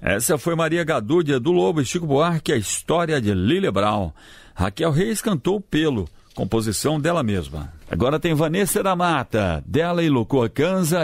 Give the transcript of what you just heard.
Essa foi Maria Gadu de Edu Lobo e Chico Buarque, a história de Lilia Brown. Raquel Reis cantou Pelo, composição dela mesma. Agora tem Vanessa da Mata, dela e Lucô Canza